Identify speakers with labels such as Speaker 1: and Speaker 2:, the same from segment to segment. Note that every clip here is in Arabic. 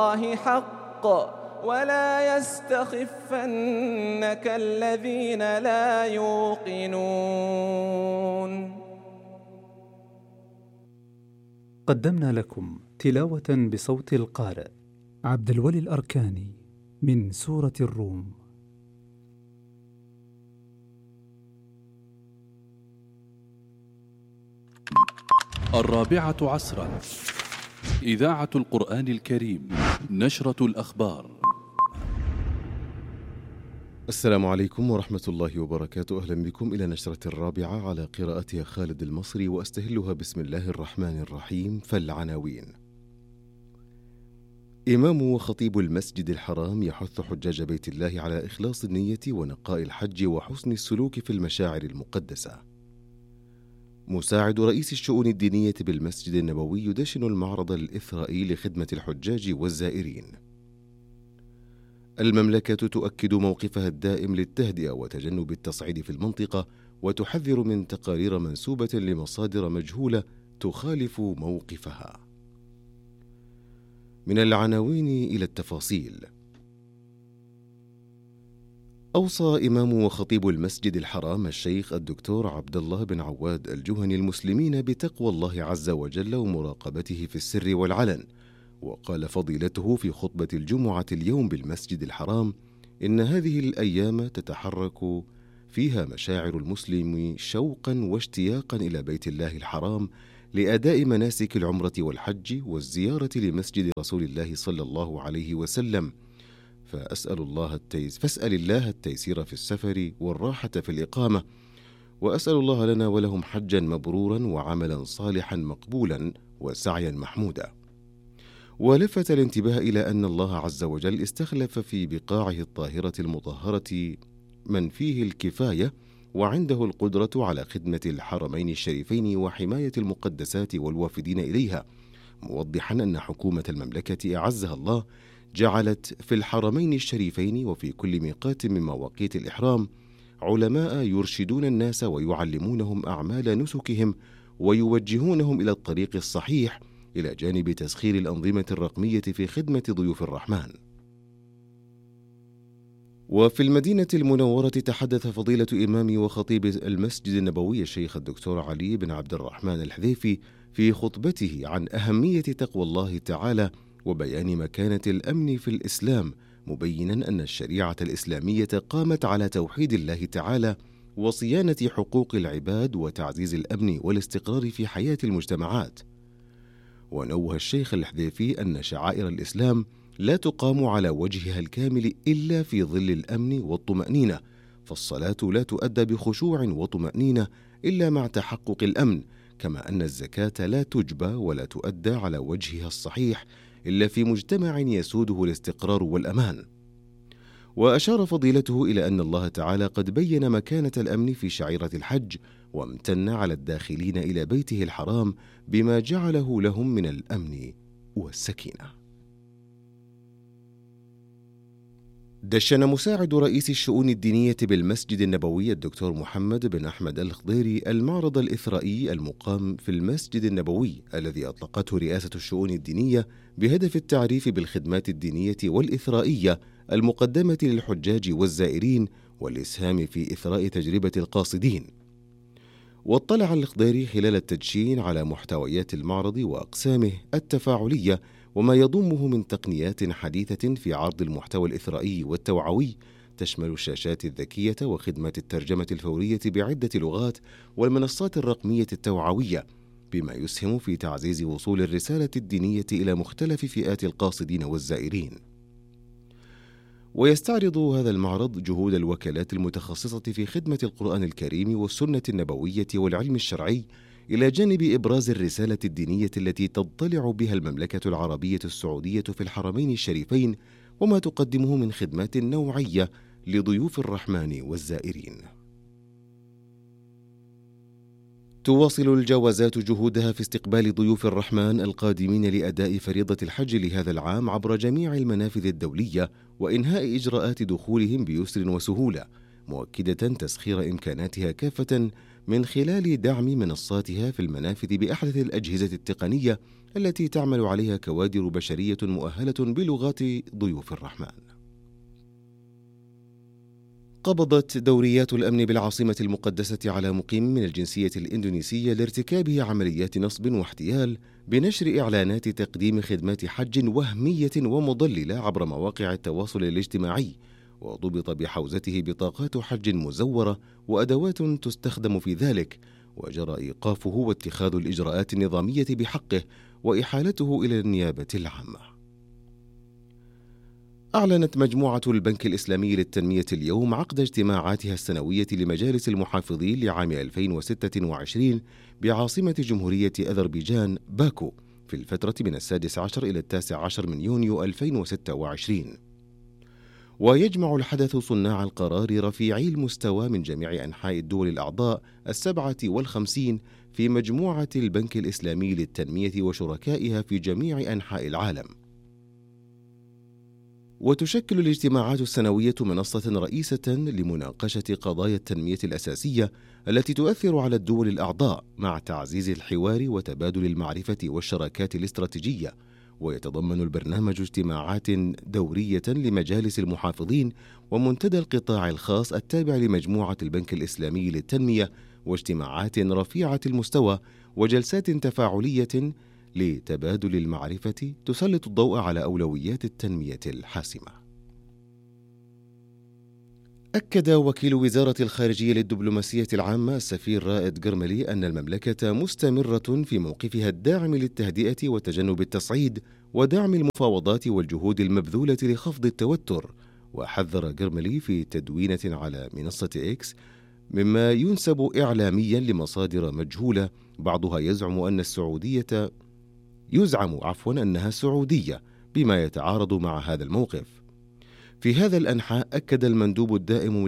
Speaker 1: الله حق ولا يستخفنك الذين لا يوقنون.
Speaker 2: قدمنا لكم تلاوة بصوت القارئ عبد الولي الأركاني من سورة الروم.
Speaker 3: الرابعة عصرا، إذاعة القرآن الكريم، نشرة الأخبار.
Speaker 4: السلام عليكم ورحمة الله وبركاته. أهلا بكم إلى نشرة الرابعة على قراءتها خالد المصري، وأستهلها بسم الله الرحمن الرحيم. فالعناوين: إمام وخطيب المسجد الحرام يحث حجاج بيت الله على إخلاص النية ونقاء الحج وحسن السلوك في المشاعر المقدسة. مساعد رئيس الشؤون الدينية بالمسجد النبوي يدشن المعرض الإثرائي لخدمة الحجاج والزائرين. المملكة تؤكد موقفها الدائم للتهدئة وتجنب التصعيد في المنطقة، وتحذر من تقارير منسوبة لمصادر مجهولة تخالف موقفها. من العناوين إلى التفاصيل: أوصى إمام وخطيب المسجد الحرام الشيخ الدكتور عبد الله بن عواد الجهني المسلمين بتقوى الله عز وجل ومراقبته في السر والعلن. وقال فضيلته في خطبة الجمعة اليوم بالمسجد الحرام إن هذه الأيام تتحرك فيها مشاعر المسلم شوقا واشتياقا إلى بيت الله الحرام لأداء مناسك العمرة والحج والزيارة لمسجد رسول الله صلى الله عليه وسلم، فاسأل الله التيسير في السفر والراحة في الإقامة، وأسأل الله لنا ولهم حجا مبرورا وعملا صالحا مقبولا وسعيا محمودا. ولفت الانتباه إلى أن الله عز وجل استخلف في بقاعه الطاهرة المطهرة من فيه الكفاية وعنده القدرة على خدمة الحرمين الشريفين وحماية المقدسات والوافدين إليها، موضحا أن حكومة المملكة أعزها الله جعلت في الحرمين الشريفين وفي كل ميقات من مواقيت الإحرام علماء يرشدون الناس ويعلمونهم أعمال نسكهم ويوجهونهم إلى الطريق الصحيح، إلى جانب تسخير الأنظمة الرقمية في خدمة ضيوف الرحمن. وفي المدينة المنورة تحدث فضيلة إمام وخطيب المسجد النبوي الشيخ الدكتور علي بن عبد الرحمن الحذيفي في خطبته عن أهمية تقوى الله تعالى وبيان مكانة الأمن في الإسلام، مبينا أن الشريعة الإسلامية قامت على توحيد الله تعالى وصيانة حقوق العباد وتعزيز الأمن والاستقرار في حياة المجتمعات. ونوه الشيخ الحذيفي أن شعائر الإسلام لا تقام على وجهها الكامل إلا في ظل الأمن والطمأنينة، فالصلاة لا تؤدى بخشوع وطمأنينة إلا مع تحقق الأمن، كما أن الزكاة لا تجبى ولا تؤدى على وجهها الصحيح إلا في مجتمع يسوده الاستقرار والأمان. وأشار فضيلته إلى أن الله تعالى قد بين مكانة الأمن في شعيرة الحج، وامتن على الداخلين إلى بيته الحرام بما جعله لهم من الأمن والسكينة. دشن مساعد رئيس الشؤون الدينية بالمسجد النبوي الدكتور محمد بن أحمد الخضيري المعرض الإثرائي المقام في المسجد النبوي الذي أطلقته رئاسة الشؤون الدينية بهدف التعريف بالخدمات الدينية والإثرائية المقدمة للحجاج والزائرين والإسهام في إثراء تجربة القاصدين. واطلع الخضيري خلال التدشين على محتويات المعرض وأقسامه التفاعلية وما يضمه من تقنيات حديثة في عرض المحتوى الإثرائي والتوعوي، تشمل الشاشات الذكية وخدمات الترجمة الفورية بعدة لغات والمنصات الرقمية التوعوية، بما يسهم في تعزيز وصول الرسالة الدينية إلى مختلف فئات القاصدين والزائرين. ويستعرض هذا المعرض جهود الوكالات المتخصصة في خدمة القرآن الكريم والسنة النبوية والعلم الشرعي، إلى جانب إبراز الرسالة الدينية التي تضطلع بها المملكة العربية السعودية في الحرمين الشريفين، وما تقدمه من خدمات نوعية لضيوف الرحمن والزائرين. تواصل الجوازات جهودها في استقبال ضيوف الرحمن القادمين لأداء فريضة الحج لهذا العام عبر جميع المنافذ الدولية وإنهاء إجراءات دخولهم بيسر وسهولة، مؤكدة تسخير إمكاناتها كافة من خلال دعم منصاتها في المنافذ بأحدث الأجهزة التقنية التي تعمل عليها كوادر بشرية مؤهلة بلغات ضيوف الرحمن. قبضت دوريات الأمن بالعاصمة المقدسة على مقيم من الجنسية الإندونيسية لارتكابه عمليات نصب واحتيال بنشر إعلانات تقديم خدمات حج وهمية ومضللة عبر مواقع التواصل الاجتماعي، وضبط بحوزته بطاقات حج مزورة وأدوات تستخدم في ذلك، وجرى إيقافه واتخاذ الإجراءات النظامية بحقه وإحالته إلى النيابة العامة. أعلنت مجموعة البنك الإسلامي للتنمية اليوم عقد اجتماعاتها السنوية لمجالس المحافظين لعام 2026 بعاصمة جمهورية أذربيجان باكو في الفترة من 16 إلى 19 من يونيو 2026. ويجمع الحدث صناع القرار رفيعي المستوى من جميع أنحاء الدول الأعضاء 57 في مجموعة البنك الإسلامي للتنمية وشركائها في جميع أنحاء العالم. وتشكل الاجتماعات السنوية منصة رئيسة لمناقشة قضايا التنمية الأساسية التي تؤثر على الدول الأعضاء مع تعزيز الحوار وتبادل المعرفة والشراكات الاستراتيجية. ويتضمن البرنامج اجتماعات دورية لمجالس المحافظين ومنتدى القطاع الخاص التابع لمجموعة البنك الإسلامي للتنمية، واجتماعات رفيعة المستوى وجلسات تفاعلية لتبادل المعرفة تسلط الضوء على أولويات التنمية الحاسمة. أكد وكيل وزارة الخارجية للدبلوماسية العامة السفير رائد قرملي أن المملكة مستمرة في موقفها الداعم للتهدئة وتجنب التصعيد ودعم المفاوضات والجهود المبذولة لخفض التوتر. وحذر قرملي في تدوينة على منصة إكس مما ينسب إعلاميا لمصادر مجهولة بعضها يزعم أنها سعودية بما يتعارض مع هذا الموقف. في هذا الأنحاء أكد المندوب الدائم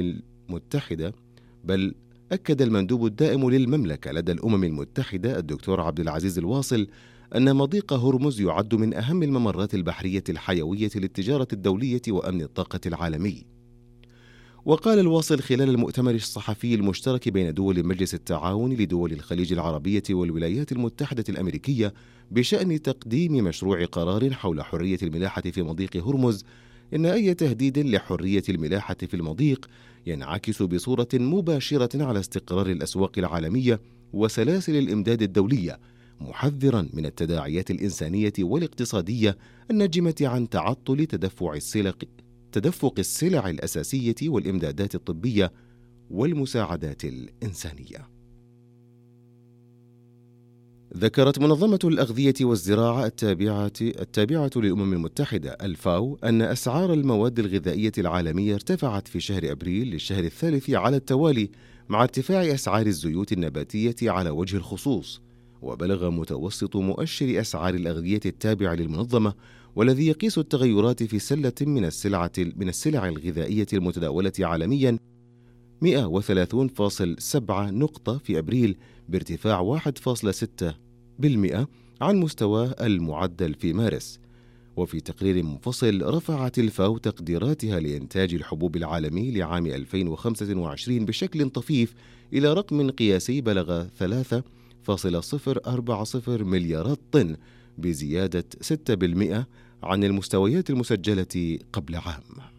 Speaker 4: للمملكة لدى الأمم المتحدة الدكتور عبد العزيز الواصل أن مضيق هرمز يعد من أهم الممرات البحرية الحيوية للتجارة الدولية وأمن الطاقة العالمي. وقال الواصل خلال المؤتمر الصحفي المشترك بين دول مجلس التعاون لدول الخليج العربية والولايات المتحدة الأمريكية بشأن تقديم مشروع قرار حول حرية الملاحة في مضيق هرمز، إن أي تهديد لحرية الملاحة في المضيق ينعكس بصورة مباشرة على استقرار الأسواق العالمية وسلاسل الإمداد الدولية، محذرا من التداعيات الإنسانية والاقتصادية الناجمة عن تعطل تدفق السلع الأساسية والإمدادات الطبية والمساعدات الإنسانية. ذكرت منظمة الأغذية والزراعة التابعة للأمم المتحدة الفاو أن أسعار المواد الغذائية العالمية ارتفعت في شهر أبريل للشهر الثالث على التوالي مع ارتفاع أسعار الزيوت النباتية على وجه الخصوص. وبلغ متوسط مؤشر أسعار الأغذية التابع للمنظمة والذي يقيس التغيرات في سلة من السلع الغذائية المتداولة عالميا 130.7 نقطة في أبريل، بارتفاع 1.6% عن مستوى المعدل في مارس. وفي تقرير منفصل رفعت الفاو تقديراتها لإنتاج الحبوب العالمي لعام 2025 بشكل طفيف إلى رقم قياسي بلغ 3.040 مليارات طن، بزيادة 6% عن المستويات المسجلة قبل عام.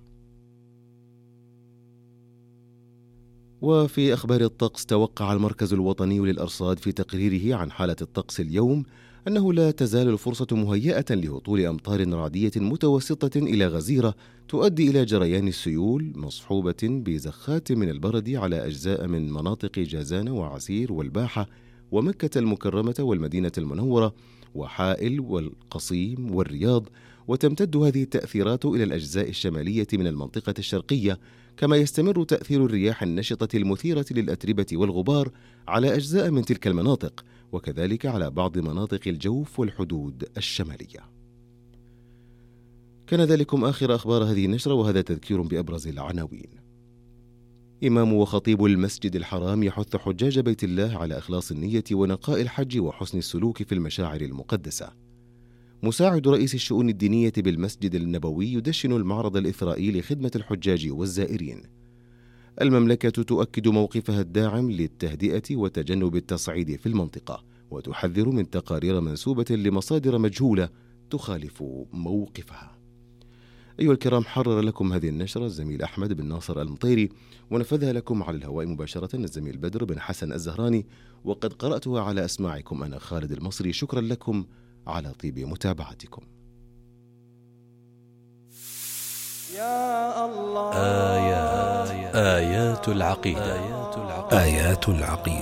Speaker 4: وفي أخبار الطقس، توقع المركز الوطني للأرصاد في تقريره عن حالة الطقس اليوم أنه لا تزال الفرصة مهيئة لهطول أمطار رعدية متوسطة إلى غزيرة تؤدي إلى جريان السيول مصحوبة بزخات من البرد على أجزاء من مناطق جازان وعسير والباحة ومكة المكرمة والمدينة المنورة وحائل والقصيم والرياض. وتمتد هذه التأثيرات إلى الأجزاء الشمالية من المنطقة الشرقية، كما يستمر تأثير الرياح النشطة المثيرة للأتربة والغبار على أجزاء من تلك المناطق، وكذلك على بعض مناطق الجوف والحدود الشمالية. كان ذلكم آخر أخبار هذه النشرة، وهذا تذكير بأبرز العناوين. إمام وخطيب المسجد الحرام يحث حجاج بيت الله على إخلاص النية ونقاء الحج وحسن السلوك في المشاعر المقدسة. مساعد رئيس الشؤون الدينية بالمسجد النبوي يدشن المعرض الإثرائي لخدمة الحجاج والزائرين. المملكة تؤكد موقفها الداعم للتهدئة وتجنب التصعيد في المنطقة، وتحذر من تقارير منسوبة لمصادر مجهولة تخالف موقفها. أيها الكرام، حرر لكم هذه النشرة الزميل أحمد بن ناصر المطيري، ونفذها لكم على الهواء مباشرة الزميل بدر بن حسن الزهراني، وقد قرأتها على أسماعكم أنا خالد المصري. شكرا لكم على طيب متابعتكم.
Speaker 1: يا الله
Speaker 5: آيات العقيدة.